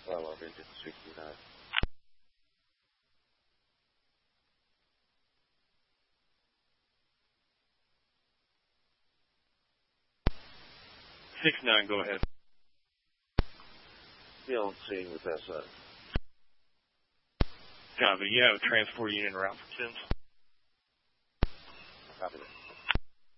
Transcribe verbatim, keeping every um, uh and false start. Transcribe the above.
Well, I'll be sixty-nine. six nine, go ahead. Still on scene with S O. Copy. You have a transport unit en route for Sims. Copy that.